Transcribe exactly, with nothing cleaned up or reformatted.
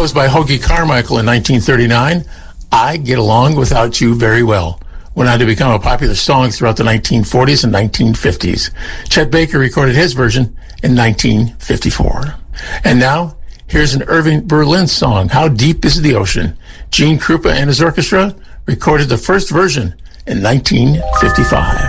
Composed by Hoagy Carmichael in nineteen thirty-nine, I Get Along Without You Very Well went on to become a popular song throughout the nineteen forties and nineteen fifties. Chet Baker recorded his version in nineteen fifty-four. And now, here's an Irving Berlin song, How Deep Is the Ocean? Gene Krupa and his orchestra recorded the first version in nineteen fifty-five.